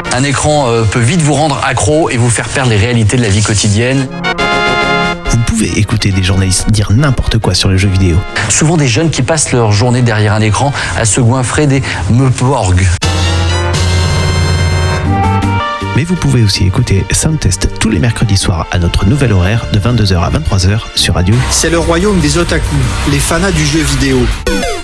Un écran peut vite vous rendre accro et vous faire perdre les réalités de la vie quotidienne. Vous pouvez écouter des journalistes dire n'importe quoi sur les jeux vidéo. Souvent des jeunes qui passent leur journée derrière un écran à se goinfrer des meuporgs. Mais vous pouvez aussi écouter Soundtest tous les mercredis soirs à notre nouvel horaire de 22h à 23h sur Radio. C'est le royaume des otaku, les fanas du jeu vidéo.